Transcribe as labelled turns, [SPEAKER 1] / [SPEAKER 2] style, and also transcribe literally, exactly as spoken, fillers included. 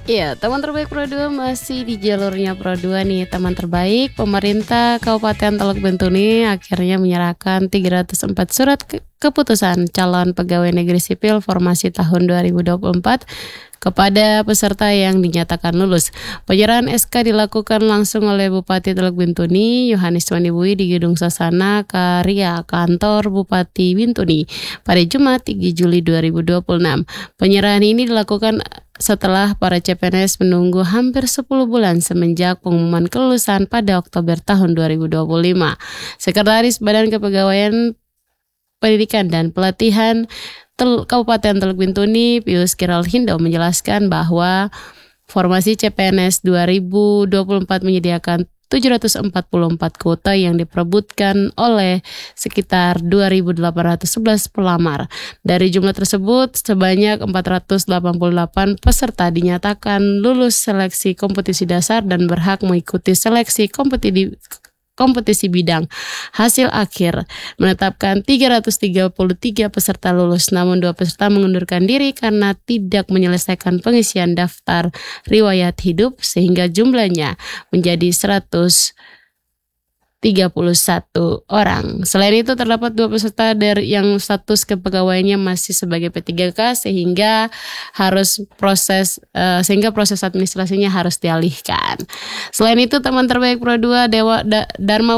[SPEAKER 1] Iya, teman terbaik Pro dua masih di jalurnya Pro dua nih. Teman terbaik, pemerintah Kabupaten Teluk Bintuni akhirnya menyerahkan tiga ratus empat surat ke- keputusan calon pegawai negeri sipil formasi tahun dua ribu dua puluh empat kepada peserta yang dinyatakan lulus. Penyerahan S K dilakukan langsung oleh Bupati Teluk Bintuni, Yohanes Wanibui di Gedung Sasana Karya Kantor Bupati Bintuni pada Jumat tiga Juli dua ribu dua puluh enam. Penyerahan ini dilakukan setelah para C P N S menunggu hampir sepuluh bulan semenjak pengumuman kelulusan pada Oktober tahun dua ribu dua puluh lima. Sekretaris Badan Kepegawaian Pendidikan dan Pelatihan Tel- Kabupaten Teluk Bintuni, Pius Kiralhindo menjelaskan bahwa formasi C P N S dua ribu dua puluh empat menyediakan tujuh ratus empat puluh empat kuota yang diperebutkan oleh sekitar dua ribu delapan ratus sebelas pelamar. Dari jumlah tersebut, sebanyak empat ratus delapan puluh delapan peserta dinyatakan lulus seleksi kompetisi dasar dan berhak mengikuti seleksi kompetisi kompetisi bidang. Hasil akhir menetapkan tiga ratus tiga puluh tiga peserta lulus, namun dua peserta mengundurkan diri karena tidak menyelesaikan pengisian daftar riwayat hidup sehingga jumlahnya menjadi seratus tiga puluh satu orang. Selain itu terdapat dua peserta dari yang status kepegawaiannya masih sebagai P tiga K sehingga harus proses uh, sehingga proses administrasinya harus dialihkan. Selain itu teman terbaik Pro dua Dewa da, Dharma